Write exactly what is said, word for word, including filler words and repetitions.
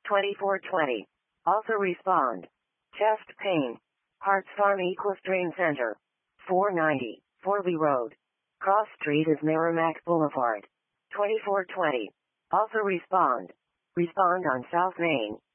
twenty-four twenty. Also respond. Chest pain. Hearts Farm Equestrian Center. four ninety, Forley Road. Cross Street is Merrimack Boulevard. twenty-four twenty. Also respond. Respond on South Main.